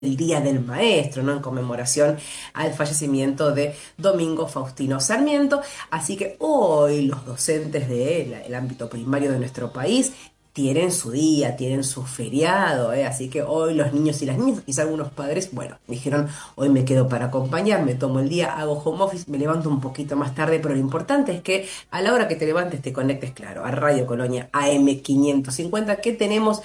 el Día del Maestro, ¿no? En conmemoración al fallecimiento de Domingo Faustino Sarmiento. Así que hoy los docentes del ámbito primario de nuestro país tienen su día, tienen su feriado, ¿eh? Así que hoy los niños y las niñas, quizá algunos padres, bueno, dijeron, hoy me quedo para acompañar, me tomo el día, hago home office, me levanto un poquito más tarde, pero lo importante es que a la hora que te levantes te conectes, claro, a Radio Colonia AM 550, que tenemos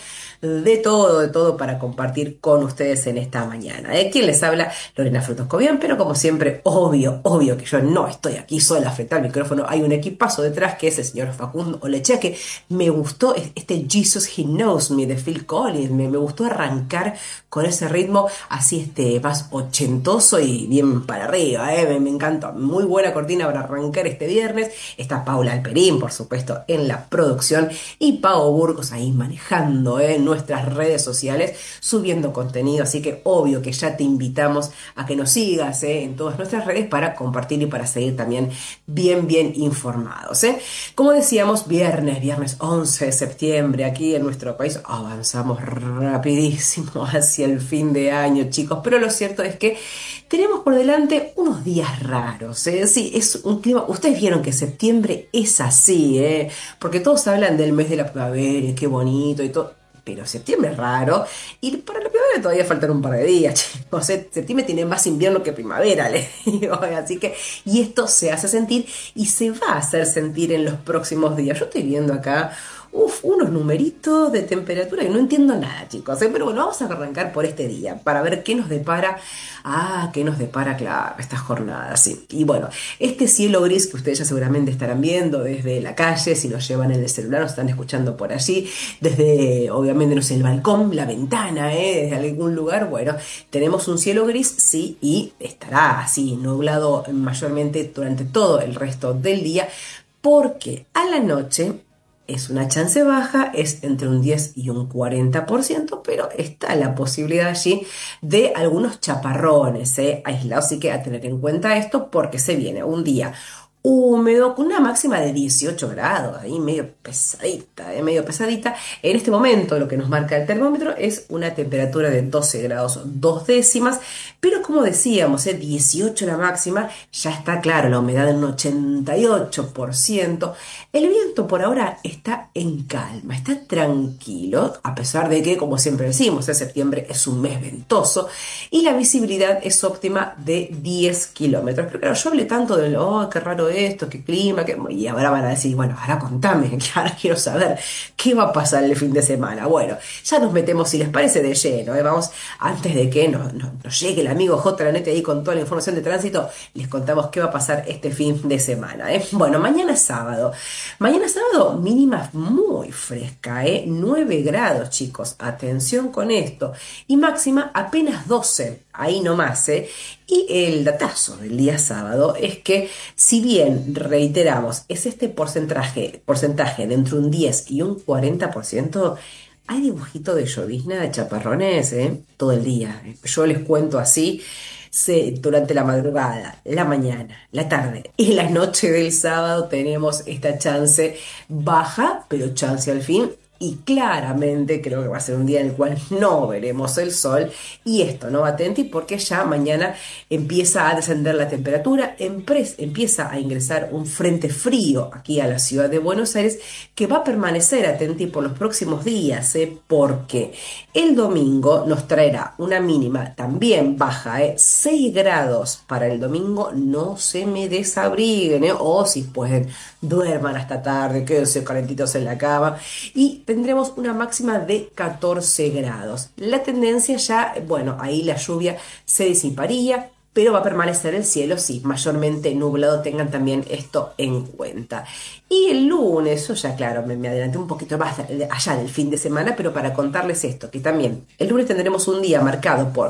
de todo para compartir con ustedes en esta mañana. ¿Quién les habla? Lorena Frutoscobian, pero como siempre, obvio que yo no estoy aquí sola frente al micrófono, hay un equipazo detrás que es el señor Facundo Olechea, que me gustó este Jesus He Knows Me de Phil Collins, me gustó arrancar con ese ritmo así más ochentoso y bien para arriba, me encanta, muy buena cortina para arrancar este viernes. Está Paula Alperín, por supuesto, en la producción, y Pau Burgos ahí manejando nuestras redes sociales, subiendo contenido, así que obvio que ya te invitamos a que nos sigas en todas nuestras redes para compartir y para seguir también bien informados. Como decíamos, viernes 11 de septiembre, aquí en nuestro país avanzamos rapidísimo hacia el fin de año, chicos, pero lo cierto es que tenemos por delante unos días raros, ¿eh? Sí, es un clima. Ustedes vieron que septiembre es así, ¿eh? Porque todos hablan del mes de la primavera, y qué bonito y todo. Pero septiembre es raro. Y para la primavera todavía faltan un par de días, chicos. Septiembre tiene más invierno que primavera, les digo. Así que, y esto se hace sentir y se va a hacer sentir en los próximos días. Yo estoy viendo acá. Unos numeritos de temperatura y no entiendo nada, chicos, ¿eh? Pero bueno, vamos a arrancar por este día para ver qué nos depara. Qué nos depara, claro, esta jornada, sí. Y bueno, este cielo gris que ustedes ya seguramente estarán viendo desde la calle, si nos llevan en el celular, nos están escuchando por allí, desde, obviamente, no sé, el balcón, la ventana, desde algún lugar. Bueno, tenemos un cielo gris, sí, y estará así, nublado mayormente durante todo el resto del día, porque a la noche es una chance baja, es entre un 10 y un 40%, pero está la posibilidad allí de algunos chaparrones aislados. Así que a tener en cuenta esto porque se viene un día húmedo con una máxima de 18 grados, ahí medio pesadita. En este momento lo que nos marca el termómetro es una temperatura de 12 grados 2 décimas, pero como decíamos, 18 la máxima, ya está claro, la humedad en un 88%. El viento por ahora está en calma, está tranquilo, a pesar de que, como siempre decimos, septiembre es un mes ventoso y la visibilidad es óptima de 10 kilómetros. Pero claro, yo hablé tanto de, qué raro esto, qué clima, y ahora van a decir, bueno, ahora contame, que ahora quiero saber qué va a pasar el fin de semana. Bueno, ya nos metemos, si les parece, de lleno, vamos, antes de que nos llegue el amigo J. Lanete ahí con toda la información de tránsito, les contamos qué va a pasar este fin de semana. Bueno, mañana sábado, mínima muy fresca, 9 grados, chicos, atención con esto, y máxima apenas 12, ahí nomás, Y el datazo del día sábado es que, si bien, reiteramos, es este porcentaje de entre un 10 y un 40%, hay dibujito de llovizna, de chaparrones, todo el día. Yo les cuento así, durante la madrugada, la mañana, la tarde y la noche del sábado tenemos esta chance baja, pero chance al fin. Y claramente creo que va a ser un día en el cual no veremos el sol. Y esto, ¿no? Atenti, porque ya mañana empieza a descender la temperatura, empieza a ingresar un frente frío aquí a la ciudad de Buenos Aires, que va a permanecer, atenti, por los próximos días, porque el domingo nos traerá una mínima también baja, 6 grados para el domingo. No se me desabriguen, o si pueden, duerman hasta tarde, quédense calentitos en la cama, y tendremos una máxima de 14 grados. La tendencia ya, bueno, ahí la lluvia se disiparía, pero va a permanecer el cielo, sí, mayormente nublado, tengan también esto en cuenta. Y el lunes, yo ya claro, me adelanté un poquito más allá del fin de semana, pero para contarles esto, que también el lunes tendremos un día marcado por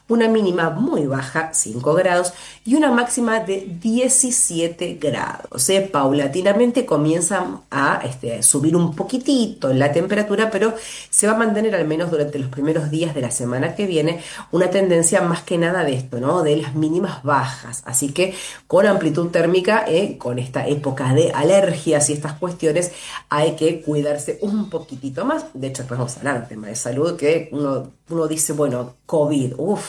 una mínima muy baja, 5 grados, y una máxima de 17 grados. Paulatinamente comienzan a subir un poquitito la temperatura, pero se va a mantener al menos durante los primeros días de la semana que viene una tendencia más que nada de esto, ¿no? De las mínimas bajas. Así que con amplitud térmica, con esta época de alergias y estas cuestiones, hay que cuidarse un poquitito más. De hecho, después vamos a hablar del tema de salud, que uno dice, bueno, COVID, uff.